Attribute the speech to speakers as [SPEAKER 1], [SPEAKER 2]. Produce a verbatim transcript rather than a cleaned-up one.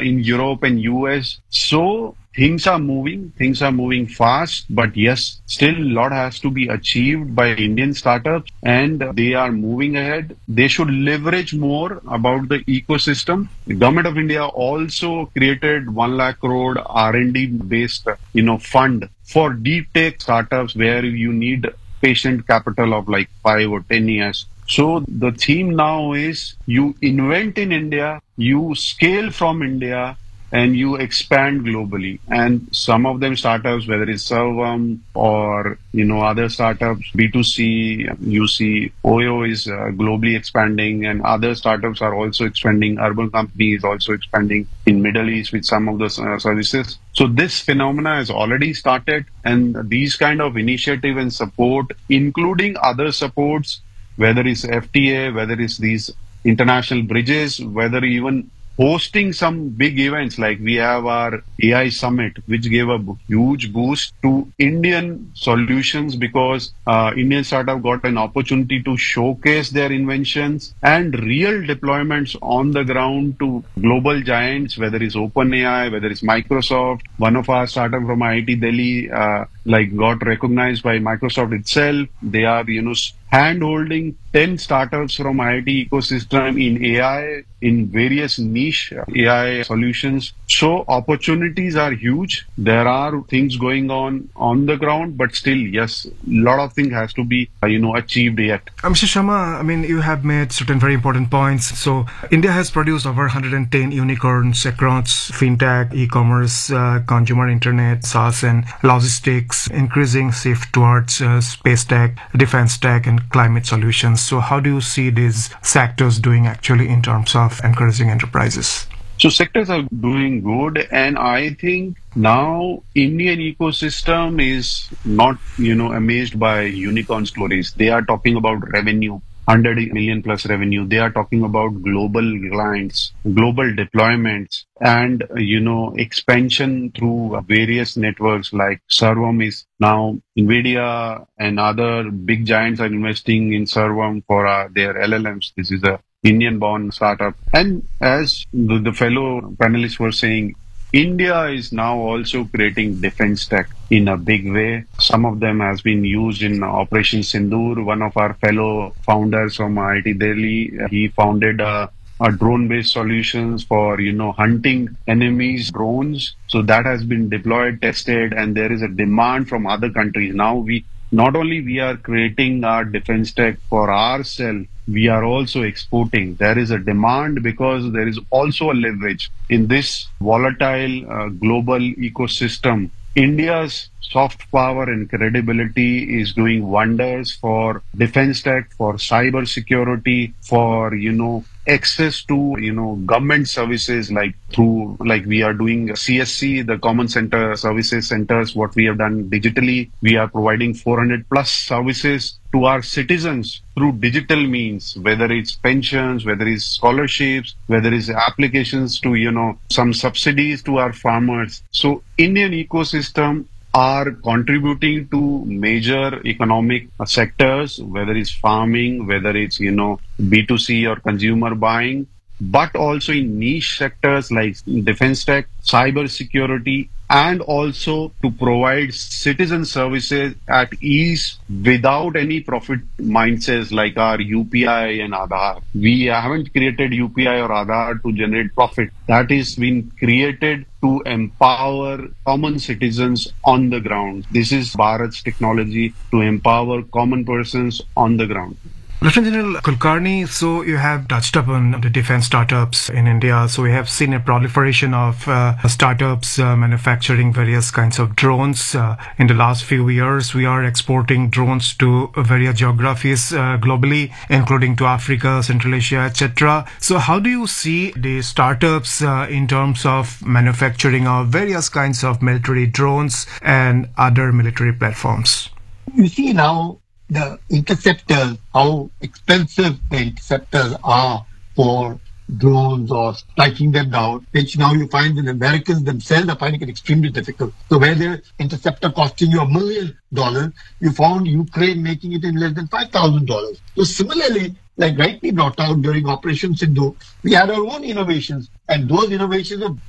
[SPEAKER 1] in Europe and U S. So things are moving, things are moving fast, but yes, still a lot has to be achieved by Indian startups and they are moving ahead. They should leverage more about the ecosystem. The Government of India also created one lakh crore R and D based, you know, fund for deep tech startups where you need patient capital of like five or ten years. So the theme now is you invent in India, you scale from India, and you expand globally. And some of them startups, whether it's Servam or, you know, other startups, B two C, you see Oyo is uh, globally expanding and other startups are also expanding. Urban Company is also expanding in Middle East with some of the uh, services. So this phenomena has already started and these kind of initiative and support, including other supports, whether it's F T A, whether it's these international bridges, whether even hosting some big events like we have our A I Summit, which gave a huge boost to Indian solutions because uh, Indian startup got an opportunity to showcase their inventions and real deployments on the ground to global giants, whether it's OpenAI, whether it's Microsoft. One of our startup from I I T Delhi, uh, like got recognized by Microsoft itself. They are, you know, hand-holding ten startups from I I T ecosystem in A I, in various niche A I solutions. So opportunities are huge. There are things going on on the ground, but still, yes, a lot of things has to be, uh, you know, achieved yet.
[SPEAKER 2] Uh, Mister Sharma, I mean, you have made certain very important points. So India has produced over one hundred ten unicorns across fintech, e-commerce, uh, consumer internet, SaaS and logistics, increasing shift towards uh, space tech, defense tech and climate solutions. So how do you see these sectors doing actually in terms of encouraging enterprises?
[SPEAKER 1] So sectors are doing good, and I think now Indian ecosystem is not, you know, amazed by unicorn stories. They are talking about revenue, one hundred million plus revenue. They are talking about global clients, global deployments, and, you know, expansion through various networks like Servam is now NVIDIA and other big giants are investing in Servam for uh, their L L Ms. This is a Indian-born startup. And as the, the fellow panelists were saying, India is now also creating defense tech in a big way. Some of them has been used in Operation Sindoor. One of our fellow founders from I I T Delhi, he founded a, a drone-based solutions for, you know, hunting enemies, drones. So that has been deployed, tested, and there is a demand from other countries. Now we not only we are creating our defense tech for ourselves, we are also exporting. There is a demand because there is also a leverage in this volatile uh, global ecosystem. India's soft power and credibility is doing wonders for defense tech, for cyber security, for, you know, access to, you know, government services like through, like we are doing C S C, the Common Center Services Centers, what we have done digitally. We are providing four hundred plus services to our citizens through digital means, whether it's pensions, whether it's scholarships, whether it's applications to, you know, some subsidies to our farmers. So Indian ecosystem are contributing to major economic sectors, whether it's farming, whether it's, you know, B two C or consumer buying, but also in niche sectors like defense tech, cyber security, and also to provide citizen services at ease without any profit mindsets like our U P I and Aadhaar. We haven't created U P I or Aadhaar to generate profit. That is been created to empower common citizens on the ground. This is Bharat's technology to empower common persons on the ground.
[SPEAKER 2] Lieutenant General Kulkarni, so you have touched upon the defense startups in India. So we have seen a proliferation of uh, startups uh, manufacturing various kinds of drones. Uh, in the last few years, we are exporting drones to various geographies uh, globally, including to Africa, Central Asia, et cetera. So how do you see the startups uh, in terms of manufacturing of various kinds of military drones and other military platforms?
[SPEAKER 3] You see now, the interceptors, how expensive the interceptors are for drones or striking them down, which now you find the Americans themselves are finding it extremely difficult. So where the interceptor costing you a million dollars, you found Ukraine making it in less than five thousand dollars. So similarly, like rightly brought out during Operation Sindoor, we had our own innovations, and those innovations are